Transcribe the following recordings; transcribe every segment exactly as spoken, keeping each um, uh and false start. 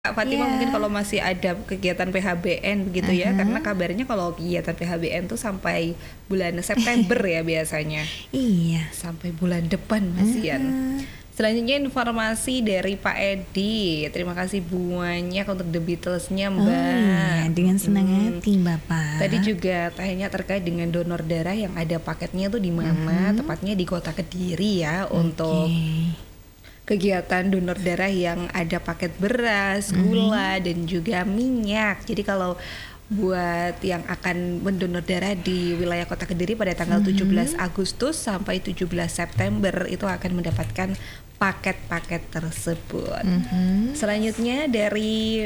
Kak Fatima, Iya. mungkin kalau masih ada kegiatan P H B N begitu ya, Uh-huh. karena kabarnya kalau kegiatan P H B N tuh sampai bulan September ya biasanya. Iya. Sampai bulan depan masian. Uh-huh. Selanjutnya informasi dari Pak Edi. Terima kasih banyak untuk The Beatles-nya Mbak. Oh iya, dengan senang Hmm. hati Bapak. Tadi juga tanya terkait dengan donor darah yang ada paketnya tuh di mana, Mhm. tepatnya di Kota Kediri ya, Oke. untuk kegiatan donor darah yang ada paket beras, gula, dan juga minyak. Jadi kalau buat yang akan mendonor darah di wilayah Kota Kediri pada tanggal Mhm. tujuh belas Agustus sampai tujuh belas September itu akan mendapatkan paket-paket tersebut. Mhm. Selanjutnya dari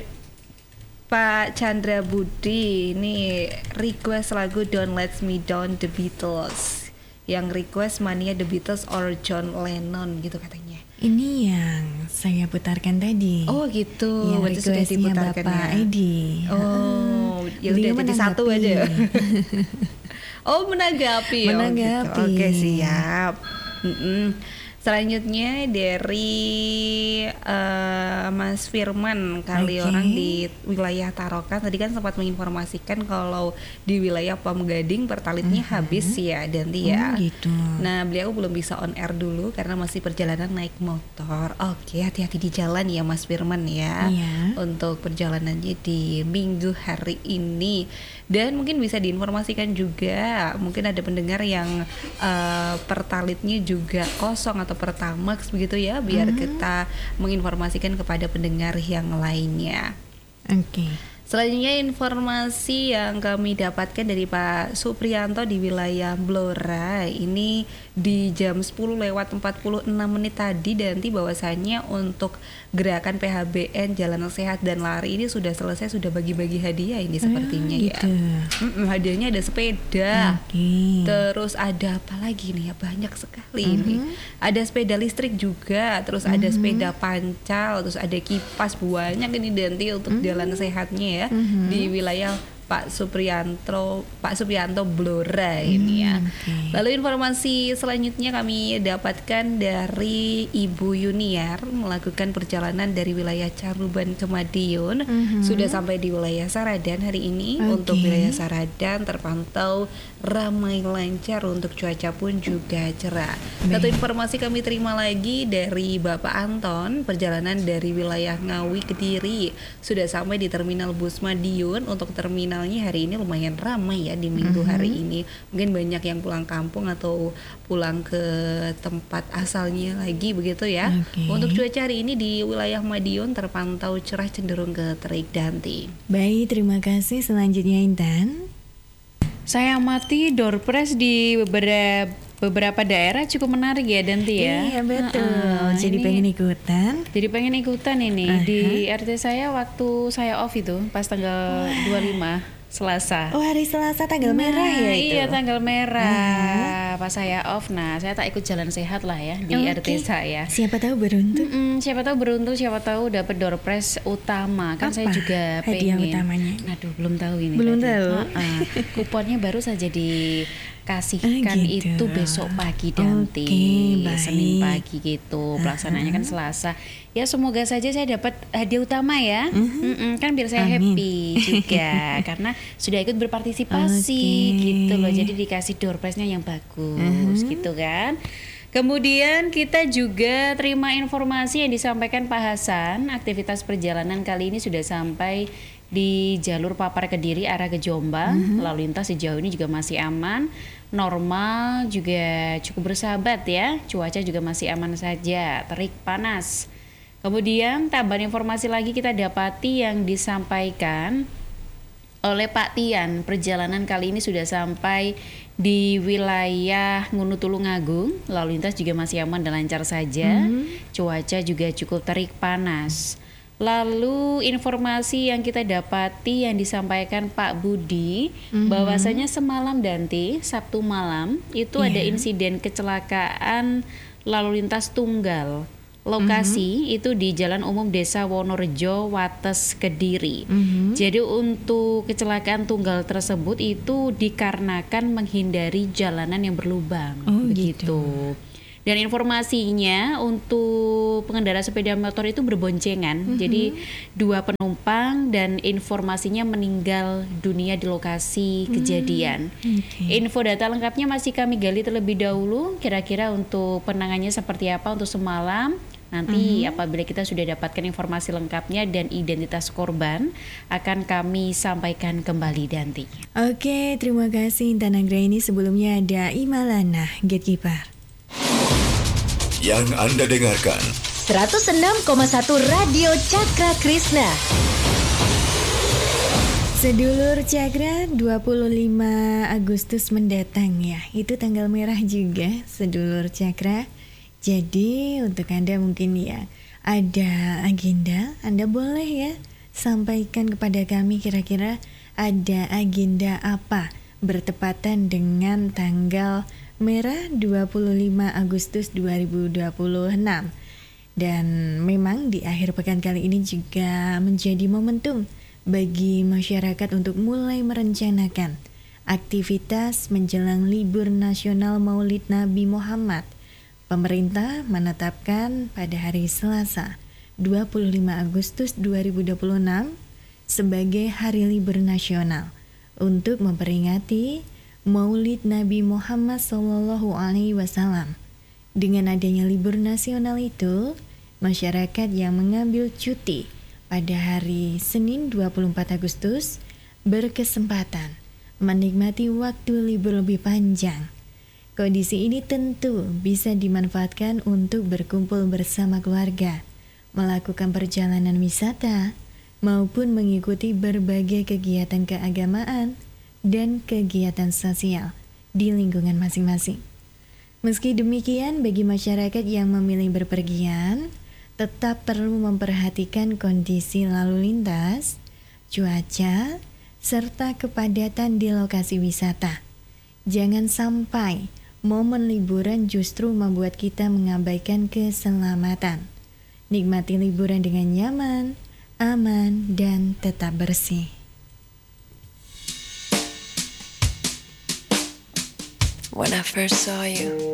Pak Chandra Budi, ini request lagu Don't Let Me Down The Beatles. Yang request Mania The Beatles or John Lennon gitu katanya. Ini yang saya putarkan tadi. Oh gitu, Yang berarti sudah requestnya diputarkan Bapak ya. Edi. Oh, ya Beliau udah jadi satu menanggapi. aja. Oh menanggapi. Menanggapi. Oh, gitu. Oke siap. Mm-mm. Selanjutnya dari uh, Mas Firman kali Oke. orang di wilayah Tarokan tadi kan sempat menginformasikan kalau di wilayah Pamgading pertalitnya Mhm. habis ya Danti ya. Oh gitu. Nah beliau belum bisa on air dulu karena masih perjalanan naik motor. Oke, hati-hati di jalan ya Mas Firman ya. Iya. Untuk perjalanannya di minggu hari ini. Dan mungkin bisa diinformasikan juga, mungkin ada pendengar yang uh, pertalitnya juga kosong atau pertamax begitu ya, biar Mhm. kita menginformasikan kepada pendengar yang lainnya. Oke. Selanjutnya informasi yang kami dapatkan dari Pak Supriyanto di wilayah Blora. Ini di jam sepuluh lewat empat puluh enam menit tadi Danti bahwasannya untuk gerakan P H B N Jalan Sehat dan Lari ini sudah selesai, sudah bagi-bagi hadiah ini sepertinya Ah, ya. gitu. Mm-mm, hadiahnya ada sepeda. Oke. Terus ada apa lagi nih ya, banyak sekali Mhm. ini. Ada sepeda listrik juga, terus ada Mhm. sepeda pancal, terus ada kipas, banyak ini Danti untuk Mhm. jalan sehatnya ya Mhm. di wilayah Pak Supriyanto, Pak Supriyanto Blora ini ya. Hmm, oke. Lalu informasi selanjutnya kami dapatkan dari Ibu Yuniar melakukan perjalanan dari wilayah Caruban ke Madiun. Mhm. Sudah sampai di wilayah Saradan hari ini. Oke. Untuk wilayah Saradan terpantau ramai lancar, untuk cuaca pun juga cerah. Satu Baik. informasi kami terima lagi dari Bapak Anton, perjalanan dari wilayah Ngawi Kediri sudah sampai di terminal bus Madiun. Untuk terminalnya hari ini lumayan ramai ya di minggu Mhm. hari ini. Mungkin banyak yang pulang kampung atau pulang ke tempat asalnya lagi begitu ya. Oke. Untuk cuaca hari ini di wilayah Madiun terpantau cerah cenderung ke terik Danti. Baik, terima kasih. Selanjutnya Intan. Saya amati door prize di beberapa beberapa daerah cukup menarik ya Danti ya. Iya betul. Heeh, Jadi ini pengen ikutan. jadi pengen ikutan ini Aha. di R T saya waktu saya off itu pas tanggal dua puluh lima Selasa. Oh hari Selasa tanggal Nah, merah ya itu. Iya tanggal merah. Pas saya off, nah saya tak ikut jalan sehat lah ya di R T Oke. saya. Siapa tahu beruntung. Mm-mm, siapa tahu beruntung, siapa tahu dapat door prize utama. Kan saya Apa juga hadiah pengen. utamanya? Aduh, belum tahu ini. Belum tadi. tahu. Heeh. Kuponnya baru saja dikasihkan Ah, gitu. itu besok pagi Danti. Oke, baik. Senin pagi gitu. Pelaksananya kan Selasa. Ya semoga saja saya dapat hadiah utama ya. Mm-mm, kan biar saya Amin. happy juga karena sudah ikut berpartisipasi Oke. gitu loh. Jadi dikasih door prize-nya yang bagus Mhm. gitu kan. Kemudian kita juga terima informasi yang disampaikan Pak Hasan, aktivitas perjalanan kali ini sudah sampai di jalur Papar Kediri arah ke Jombang. Lalu lintas sejauh ini juga masih aman, normal, juga cukup bersahabat ya. Cuaca juga masih aman saja, terik panas. Kemudian tambahan informasi lagi kita dapati yang disampaikan oleh Pak Tian, perjalanan kali ini sudah sampai di wilayah Ngunu Tulungagung, lalu lintas juga masih aman dan lancar saja. Cuaca juga cukup terik panas. Lalu informasi yang kita dapati yang disampaikan Pak Budi, bahwasanya semalam Danti, Sabtu malam itu ada Iya. insiden kecelakaan lalu lintas tunggal. Lokasi itu di Jalan Umum Desa Wonorejo, Wates, Kediri. Mhm. Jadi untuk kecelakaan tunggal tersebut itu dikarenakan menghindari jalanan yang berlubang. Oh, begitu. Dan informasinya untuk pengendara sepeda motor itu berboncengan. Mm-hmm. Jadi dua penumpang dan informasinya meninggal dunia di lokasi kejadian. Mm, okay. Info data lengkapnya masih kami gali terlebih dahulu. Kira-kira untuk penanganannya seperti apa untuk semalam. Nanti mm-hmm. apabila kita sudah dapatkan informasi lengkapnya dan identitas korban, akan kami sampaikan kembali nanti. Oke, terima kasih Intan Anggraini. Sebelumnya ada Imalana, Gatekeeper. Yang Anda dengarkan seratus enam koma satu Radio Cakra Krishna. Sedulur Cakra, dua puluh lima Agustus mendatang ya. Itu tanggal merah juga, Sedulur Cakra. Jadi untuk Anda mungkin ya ada agenda, Anda boleh ya sampaikan kepada kami kira-kira ada agenda apa bertepatan dengan tanggal merah dua puluh lima Agustus dua ribu dua puluh enam. Dan memang di akhir pekan kali ini juga menjadi momentum bagi masyarakat untuk mulai merencanakan aktivitas menjelang libur nasional Maulid Nabi Muhammad. Pemerintah menetapkan pada hari Selasa dua puluh lima Agustus dua ribu dua puluh enam sebagai hari libur nasional untuk memperingati Maulid Nabi Muhammad shallallahu alaihi wasallam. Dengan adanya libur nasional itu, masyarakat yang mengambil cuti pada hari Senin dua puluh empat Agustus berkesempatan menikmati waktu libur lebih panjang. Kondisi ini tentu bisa dimanfaatkan untuk berkumpul bersama keluarga, melakukan perjalanan wisata, maupun mengikuti berbagai kegiatan keagamaan dan kegiatan sosial di lingkungan masing-masing. Meski demikian, bagi masyarakat yang memilih berpergian, tetap perlu memperhatikan kondisi lalu lintas, cuaca, serta kepadatan di lokasi wisata. Jangan sampai momen liburan justru membuat kita mengabaikan keselamatan. Nikmati liburan dengan nyaman, aman, dan tetap bersih. When I first saw you,